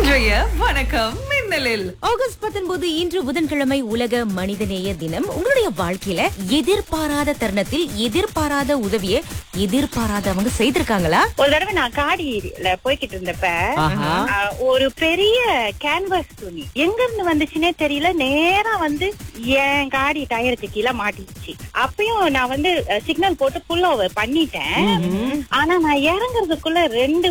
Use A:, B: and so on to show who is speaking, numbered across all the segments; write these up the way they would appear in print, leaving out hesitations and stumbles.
A: இன்றைய வணக்கம் மின்னலில்
B: ஆகஸ்ட் 19 இன்று புதன்கிழமை உலக மனிதநேய தினம். உங்களுடைய வாழ்க்கையில எதிர்பாராத தருணத்தில் எதிர்பாராத உதவியை எதிர்பாராதவங்க செய்திருக்காங்களா?
C: ஒரு தடவை நான் காடியில போய்கிட்டு இருந்தப்ப ஒரு பெரிய கேன்வாஸ் துணி எங்க இருந்து வந்துச்சுன்னே தெரியல, நேரா வந்து என் காடி டயருக்கு கீழே மாட்டிடுச்சு. அப்பயும் நான் வந்து சிக்னல் போட்டு புல் ஓவர் பண்ணிட்டேன். ஆனா நான் இறங்குறதுக்குள்ள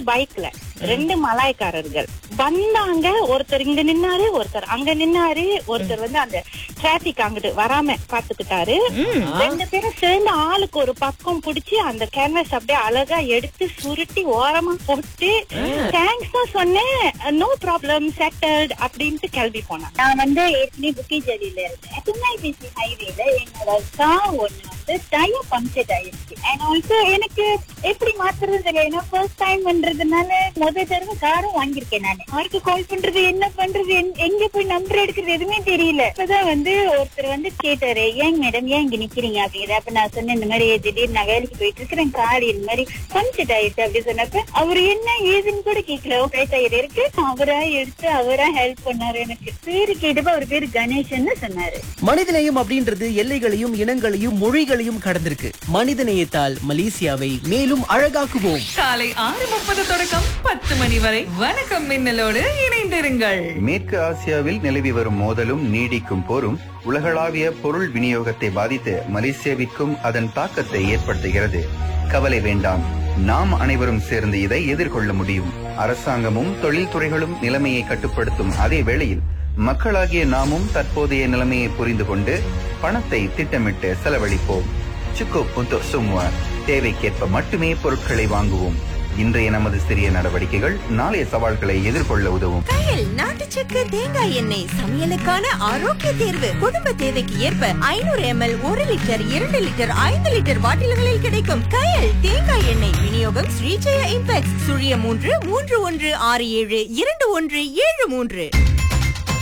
C: ரெண்டு மலாய்க்காரர்கள் வந்தாங்க. ஒருத்தர் இங்க நின்னாரு, ஒருத்தர் அங்க நின்னாரு, ஒருத்தர் வந்து அந்த டிராபிக் அங்கிட்டு வராம பாத்துக்கிட்டாரு. ரெண்டு பேரும் சேர்ந்து ஆளுக்கு ஒரு பக்கம் பிடிச்சி அந்த கேன்வாஸ் அப்படியே அழகா எடுத்து சுருட்டி ஓரமா போட்டு தேங்க்ஸ் தான் சொன்னேன், நோ ப்ராப்ளம் செட்டில்ட் அப்படின்ட்டு கிளம்பி போனேன். நான் வந்து ஏற்கனவே புக்கிஜலியில இருந்தேன். திருநெல்வேலி ஹைவேல என்னோட கார் ஒண்ணு வந்து டயர் பஞ்சர் ஆயிடுச்சு. அண்ட் ஆல்சோ எனக்கு எப்படி மாத்துறது தெரியல. ஃபர்ஸ்ட் டைம் பண்றதுனால முதல் தடவை காரும் வாங்கியிருக்கேன். நான் யாருக்கு கால் பண்றது, என்ன பண்றது, எங்க போய் நம்பர் எடுக்கிறது எதுவுமே தெரியல. இப்பதான் வந்து ஒருத்தர் வந்து கேட்டாரு, ஏங்க மேடம் ஏன் இங்க நிக்கிறீங்க அப்படிங்கிற. அப்ப நான் சொன்னேன், இந்த மாதிரி திடீர்னு நான் வேலைக்கு போயிட்டு இருக்கிறேன், கார் இந்த மாதிரி பஞ்சர் ஆயிடுச்சு அப்படி சொன்னப்ப அவரு என்ன ஏதுன்னு கூட கேட்கல. டயர் இருக்கு, அவரா எடுத்து அவரா ஹெல்ப் பண்ணாரு. எனக்கு பேரு கேட்டப்ப அவர் பேரு கணேசன் சொன்னாரு.
D: மனிதநேயம் அப்படின்றது எல்லைகளையும் இனங்களையும் மொழிகளையும் கடந்திருக்கு. மனிதநேயத்தால் மலேசியாவை மேலும் அழகாக்குவோம்.
A: காலை 6:30 தொடக்கம் 10 மணி வரை வணக்கம் மின்னலோடு இணைந்திருங்கள்.
E: மேற்கு ஆசியாவில் நிலவி வரும் மோதலும் நீடிக்கும் போரும் உலகளாவிய பொருள் விநியோகத்தை பாதித்து மலேசியாவிற்கும் அதன் தாக்கத்தை ஏற்படுத்துகிறது. கவலை வேண்டாம், நாம் அனைவரும் சேர்ந்து இதை எதிர்கொள்ள முடியும். அரசாங்கமும் தொழில்துறைகளும் நிலைமையை கட்டுப்படுத்தும் அதே வேளையில் மக்களாகிய நாமும் தற்போதைய நிலைமையை புரிந்து கொண்டு பணத்தை திட்டமிட்டு செலவழிப்போம். சுக்கு புத்து சும்மா தேவைக்கேற்ப மட்டுமே பொருட்களை வாங்குவோம். இன்றைய நமது சிறிய நடவடிக்கைகள் நாளைய சவால்களை எதிர்கொள்ள உதவும்.
B: கயல் நாட்டு சக்கரை தேங்காய் எண்ணெய் சமையலுக்கான ஆரோக்கிய தேர்வு. குடும்ப தேவைக்கு ஏற்ப 500 ml 1 லிட்டர் 2 லிட்டர் 5 லிட்டர் பாட்டில்களில் கிடைக்கும் கயல் தேங்காய் எண்ணெய். விநியோகம் ஸ்ரீஜெயா இம்பெக்ஸ் 03 3167 2173.